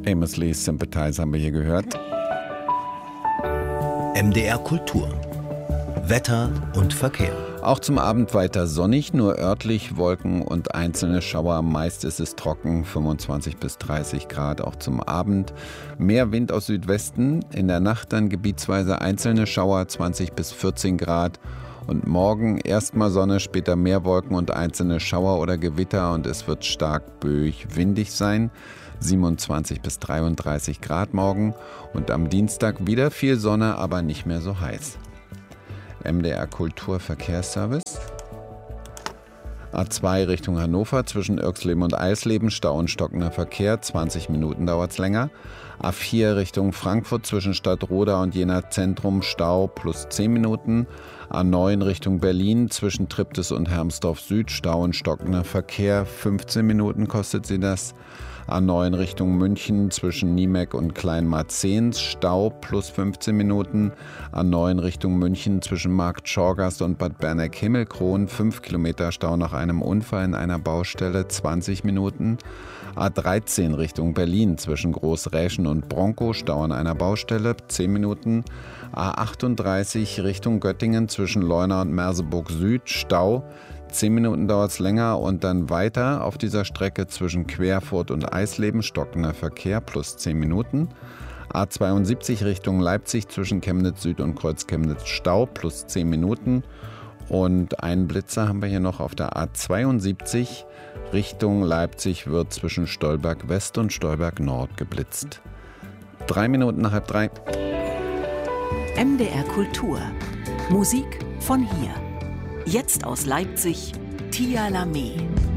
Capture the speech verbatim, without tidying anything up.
Amos Lee's Sympathize haben wir hier gehört. M D R Kultur. Wetter und Verkehr. Auch zum Abend weiter sonnig, nur örtlich Wolken und einzelne Schauer. Meist ist es trocken, fünfundzwanzig bis dreißig Grad auch zum Abend. Mehr Wind aus Südwesten, in der Nacht dann gebietsweise einzelne Schauer, zwanzig bis vierzehn Grad. Und morgen erstmal Sonne, später mehr Wolken und einzelne Schauer oder Gewitter und es wird stark böig windig sein. siebenundzwanzig bis dreiunddreißig Grad morgen und am Dienstag wieder viel Sonne, aber nicht mehr so heiß. M D R Kulturverkehrsservice. A zwei Richtung Hannover zwischen Irxleben und Eisleben, Stau und stockender Verkehr, zwanzig Minuten dauert es länger. A vier Richtung Frankfurt zwischen Stadtroda und Jena Zentrum, Stau plus zehn Minuten. A neun Richtung Berlin zwischen Triptis und Hermsdorf Süd, Stau und stockender Verkehr, fünfzehn Minuten kostet sie das. A neun Richtung München zwischen Niemek und Kleinmarzens, Stau plus fünfzehn Minuten. A neun Richtung München zwischen Markt Schorgast und Bad Berneck-Himmelkron, fünf Kilometer Stau nach einem Unfall in einer Baustelle, zwanzig Minuten. A dreizehn Richtung Berlin zwischen Großräschen und Bronkow, Stau an einer Baustelle, zehn Minuten. A achtunddreißig Richtung Göttingen zwischen Leuna und Merseburg Süd, Stau. Zehn Minuten dauert es länger und dann weiter auf dieser Strecke zwischen Querfurt und Eisleben, stockender Verkehr plus zehn Minuten. A zweiundsiebzig Richtung Leipzig zwischen Chemnitz Süd und Kreuz Chemnitz, Stau plus zehn Minuten. Und einen Blitzer haben wir hier noch auf der A zweiundsiebzig Richtung Leipzig wird zwischen Stolberg West und Stolberg Nord geblitzt. Drei Minuten nach halb drei. M D R Kultur. Musik von hier. Jetzt aus Leipzig, Tia Lamé.